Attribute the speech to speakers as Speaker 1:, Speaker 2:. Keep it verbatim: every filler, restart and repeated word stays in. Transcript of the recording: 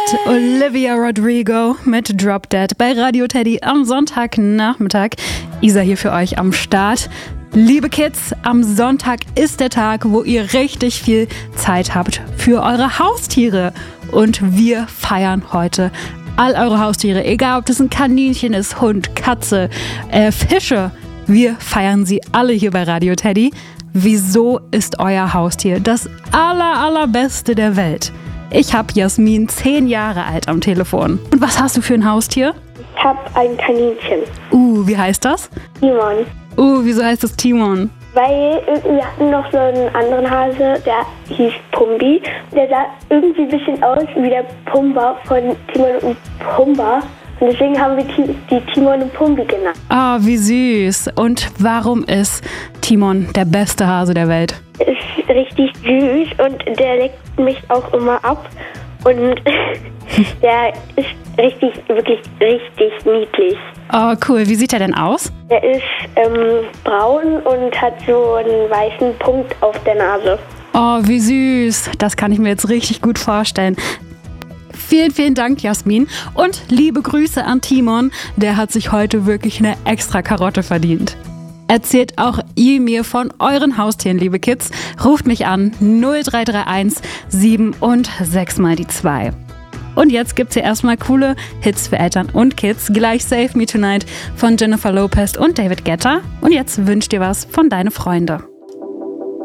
Speaker 1: Olivia Rodrigo mit Drop Dead bei Radio Teddy am Sonntagnachmittag. Isa hier für euch am Start. Liebe Kids, am Sonntag ist der Tag, wo ihr richtig viel Zeit habt für eure Haustiere. Und wir feiern heute all eure Haustiere, egal ob das ein Kaninchen ist, Hund, Katze, äh, Fische. Wir feiern sie alle hier bei Radio Teddy. Wieso ist euer Haustier das aller, allerbeste der Welt? Ich habe Jasmin, zehn Jahre alt, am Telefon. Und was hast du für ein Haustier?
Speaker 2: Ich habe ein Kaninchen.
Speaker 1: Uh, wie heißt das?
Speaker 2: Timon.
Speaker 1: Uh, wieso heißt das Timon?
Speaker 2: Weil wir hatten noch so einen anderen Hase, der hieß Pumbi. Der sah irgendwie ein bisschen aus wie der Pumba von Timon und Pumba. Und deswegen haben wir die Timon und Pumbi genannt.
Speaker 1: Ah, wie süß. Und warum ist Timon der beste Hase der Welt?
Speaker 2: Ist richtig süß und der leckt mich auch immer ab. Und der ist richtig, wirklich richtig niedlich.
Speaker 1: Oh, cool. Wie sieht er denn aus?
Speaker 2: Der ist ähm, braun und hat so einen weißen Punkt auf der Nase.
Speaker 1: Oh, wie süß. Das kann ich mir jetzt richtig gut vorstellen. Vielen, vielen Dank, Jasmin. Und liebe Grüße an Timon. Der hat sich heute wirklich eine extra Karotte verdient. Erzählt auch ihr mir von euren Haustieren, liebe Kids. Ruft mich an null drei drei eins sieben und sechs mal die zwei. Und jetzt gibt's hier erstmal coole Hits für Eltern und Kids. Gleich Save Me Tonight von Jennifer Lopez und David Guetta. Und jetzt wünscht dir was von Deine Freunde.